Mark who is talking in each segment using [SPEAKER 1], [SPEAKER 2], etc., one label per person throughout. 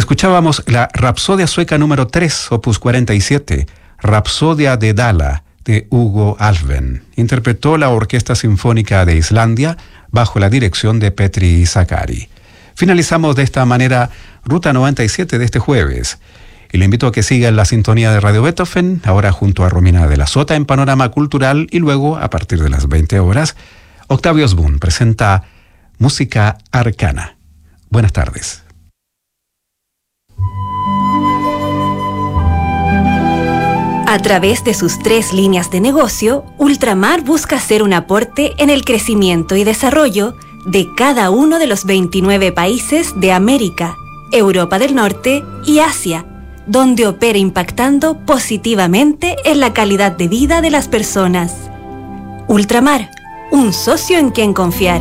[SPEAKER 1] Escuchábamos la Rapsodia sueca número 3, opus 47, Rapsodia de Dala, de Hugo Alfven. Interpretó la Orquesta Sinfónica de Islandia bajo la dirección de Petri Sakari. Finalizamos de esta manera Ruta 97 de este jueves. Y le invito a que siga en la sintonía de Radio Beethoven, ahora junto a Romina de la Sota en Panorama Cultural, y luego, a partir de las 20 horas, Octavio Osbourne presenta Música Arcana. Buenas tardes.
[SPEAKER 2] A través de sus 3 líneas de negocio, Ultramar busca hacer un aporte en el crecimiento y desarrollo de cada uno de los 29 países de América, Europa del Norte y Asia, donde opera impactando positivamente en la calidad de vida de las personas. Ultramar, un socio en quien confiar.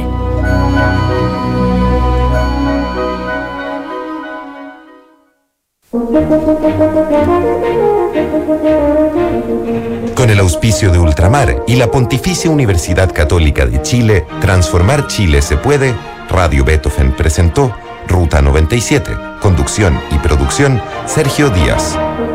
[SPEAKER 3] Con el auspicio de Ultramar y la Pontificia Universidad Católica de Chile, Transformar Chile se puede, Radio Beethoven presentó Ruta 97, conducción y producción, Sergio Díaz.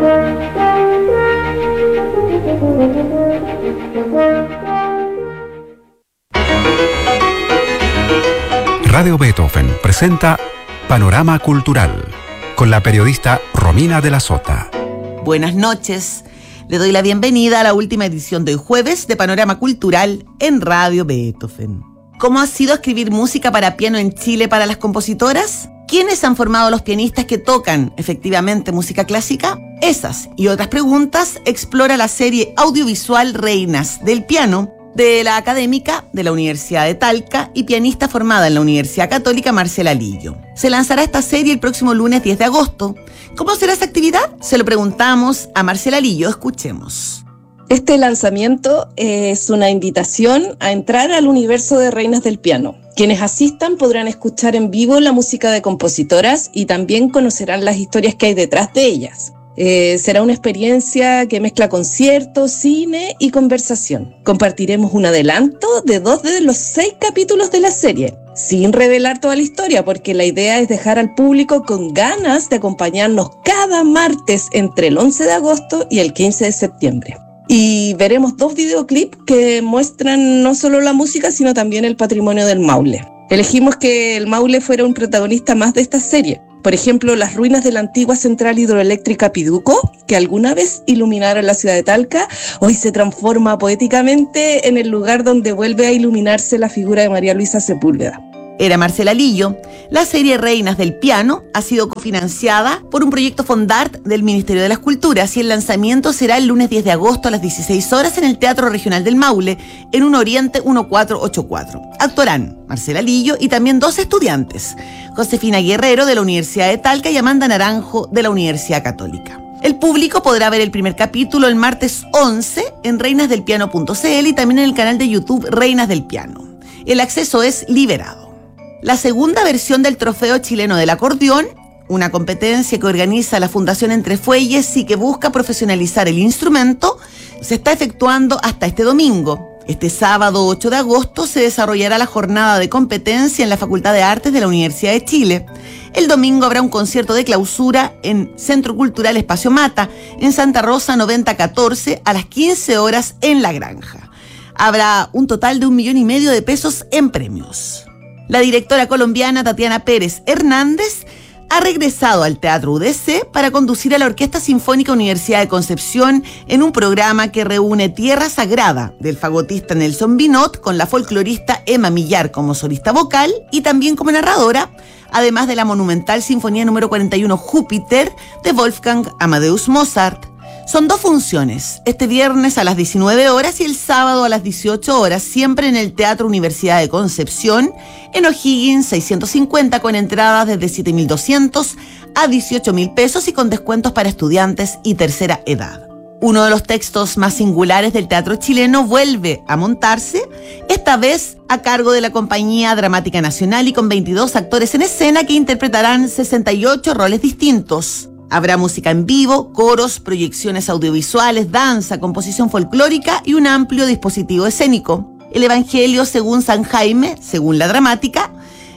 [SPEAKER 1] Radio Beethoven presenta Panorama Cultural, con la periodista Romina de la Sota.
[SPEAKER 4] Buenas noches. Le doy la bienvenida a la última edición de hoy jueves de Panorama Cultural en Radio Beethoven. ¿Cómo ha sido escribir música para piano en Chile para las compositoras? ¿Quiénes han formado los pianistas que tocan efectivamente música clásica? Esas y otras preguntas explora la serie audiovisual Reinas del Piano de la académica de la Universidad de Talca y pianista formada en la Universidad Católica Marcela Lillo. Se lanzará esta serie el próximo lunes 10 de agosto. ¿Cómo será esa actividad? Se lo preguntamos a Marcela Lillo. Escuchemos.
[SPEAKER 5] Este lanzamiento es una invitación a entrar al universo de Reinas del Piano. Quienes asistan podrán escuchar en vivo la música de compositoras y también conocerán las historias que hay detrás de ellas. Será una experiencia que mezcla concierto, cine y conversación. Compartiremos un adelanto de 2 de los 6 capítulos de la serie, sin revelar toda la historia, porque la idea es dejar al público con ganas de acompañarnos cada martes entre el 11 de agosto y el 15 de septiembre. Y veremos 2 videoclips que muestran no solo la música, sino también el patrimonio del Maule. Elegimos que el Maule fuera un protagonista más de esta serie. Por ejemplo, las ruinas de la antigua central hidroeléctrica Piduco, que alguna vez iluminaron la ciudad de Talca, hoy se transforma poéticamente en el lugar donde vuelve a iluminarse la figura de María Luisa Sepúlveda.
[SPEAKER 4] Era Marcela Lillo. La serie Reinas del Piano ha sido cofinanciada por un proyecto Fondart del Ministerio de las Culturas y el lanzamiento será el lunes 10 de agosto a las 16 horas en el Teatro Regional del Maule, en un Oriente 1484. Actuarán Marcela Lillo y también 2 estudiantes, Josefina Guerrero de la Universidad de Talca y Amanda Naranjo de la Universidad Católica. El público podrá ver el primer capítulo el martes 11 en reinasdelpiano.cl y también en el canal de YouTube Reinas del Piano. El acceso es liberado. La segunda versión del Trofeo Chileno del Acordeón, una competencia que organiza la Fundación Entre Fuelles y que busca profesionalizar el instrumento, se está efectuando hasta este domingo. Este sábado 8 de agosto se desarrollará la jornada de competencia en la Facultad de Artes de la Universidad de Chile. El domingo habrá un concierto de clausura en Centro Cultural Espacio Mata, en Santa Rosa 9014 a las 15 horas en La Granja. Habrá un total de 1,5 millones de pesos en premios. La directora colombiana Tatiana Pérez Hernández ha regresado al Teatro UDC para conducir a la Orquesta Sinfónica Universidad de Concepción en un programa que reúne Tierra Sagrada del fagotista Nelson Binot con la folclorista Emma Millar como solista vocal y también como narradora, además de la monumental Sinfonía número 41 Júpiter de Wolfgang Amadeus Mozart. Son 2 funciones, este viernes a las 19 horas y el sábado a las 18 horas, siempre en el Teatro Universidad de Concepción, en O'Higgins 650, con entradas desde 7.200 a 18.000 pesos y con descuentos para estudiantes y tercera edad. Uno de los textos más singulares del teatro chileno vuelve a montarse, esta vez a cargo de la Compañía Dramática Nacional y con 22 actores en escena que interpretarán 68 roles distintos. Habrá música en vivo, coros, proyecciones audiovisuales, danza, composición folclórica y un amplio dispositivo escénico. El Evangelio según San Jaime, según la dramática,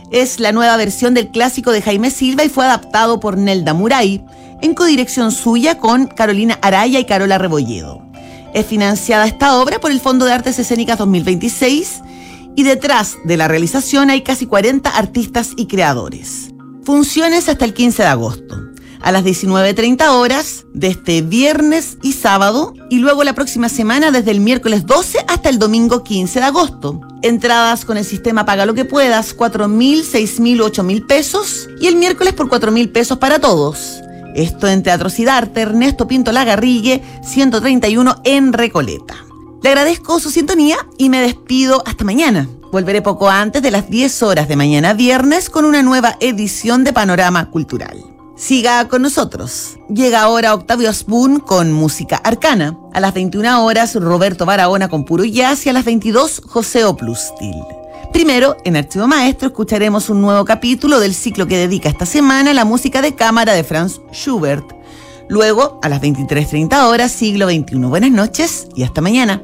[SPEAKER 4] Es la nueva versión del clásico de Jaime Silva y fue adaptado por Nelda Muray, en codirección suya con Carolina Araya y Carola Rebolledo. Es financiada esta obra por el Fondo de Artes Escénicas 2026 y detrás de la realización hay casi 40 artistas y creadores. Funciones hasta el 15 de agosto, a las 19:30 horas de este viernes y sábado, y luego la próxima semana desde el miércoles 12 hasta el domingo 15 de agosto. Entradas con el sistema Paga lo que puedas, 4.000, 6.000, 8.000 pesos, y el miércoles por 4.000 pesos para todos. Esto en Teatro Sidarte, Ernesto Pinto Lagarrigue, 131 en Recoleta. Le agradezco su sintonía y me despido hasta mañana. Volveré poco antes de las 10 horas de mañana viernes con una nueva edición de Panorama Cultural. Siga con nosotros. Llega ahora Octavio Asbun con música arcana. A las 21 horas Roberto Barahona con puro jazz y a las 22 José Oplustil. Primero, en Archivo Maestro, escucharemos un nuevo capítulo del ciclo que dedica esta semana a la música de cámara de Franz Schubert. Luego, a las 23:30 horas, siglo XXI. Buenas noches y hasta mañana.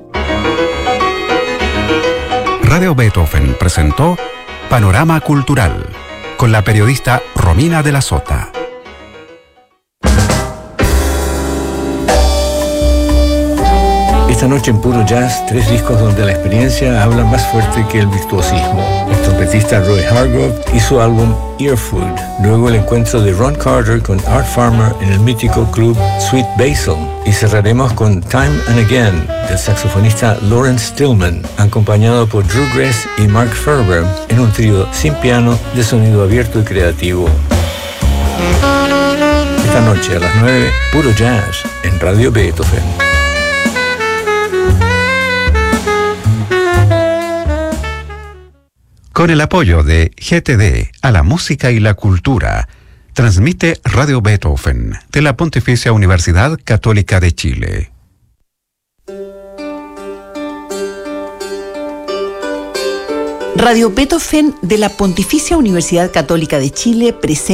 [SPEAKER 1] Radio Beethoven presentó Panorama Cultural con la periodista Romina de la Sota.
[SPEAKER 6] Esta noche en Puro Jazz, 3 discos donde la experiencia habla más fuerte que el virtuosismo. El trompetista Roy Hargrove y su álbum Earfood. Luego el encuentro de Ron Carter con Art Farmer en el mítico club Sweet Basil. Y cerraremos con Time and Again del saxofonista Lawrence Stillman, acompañado por Drew Gress y Mark Ferber en un trío sin piano de sonido abierto y creativo. Esta noche a las 9, Puro Jazz en Radio Beethoven.
[SPEAKER 1] Con el apoyo de GTD a la música y la cultura, transmite Radio Beethoven de la Pontificia Universidad Católica de Chile.
[SPEAKER 7] Radio Beethoven de la Pontificia Universidad Católica de Chile presenta